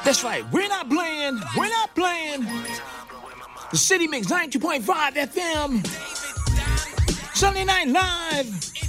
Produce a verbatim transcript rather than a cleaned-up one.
That's right, we're not playing, we're not playing. The City Mix ninety-two point five F M. Sunday Night Live.